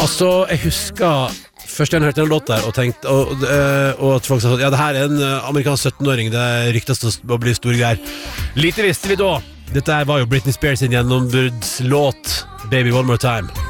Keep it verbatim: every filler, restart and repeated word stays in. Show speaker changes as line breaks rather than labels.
Altså, jeg husker først jeg hørte den låt der og tenkte og, og, og at folk sa ja, det her er en amerikansk sytten-åring, det ryktes å bli store greier. Lite visste vi da. Dette her var jo Britney Spears sin gjennombruddslåt Baby One More Time.